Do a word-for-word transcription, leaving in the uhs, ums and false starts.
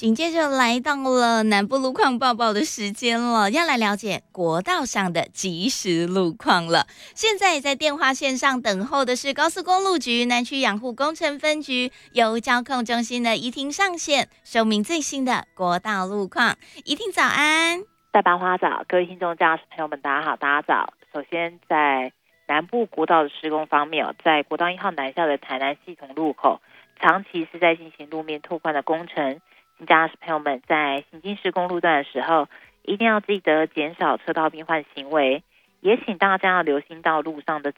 紧接着来到了南部路况报报的时间了，要来了解国道上的即时路况了。现在在电话线上等候的是高速公路局南区养护工程分局由交控中心的怡婷上线，说明最新的国道路况。怡婷早安。 大白花早，各位听众驾驶朋友们大家好，大家早。首先在南部国道的施工方面，在国道一号南下的台南系统路口，长期是在进行路面拓宽的工程，请驾驶朋友们在行经施工路段的时候，一定要记得减少车道变换行为，也请大家要留心到路上的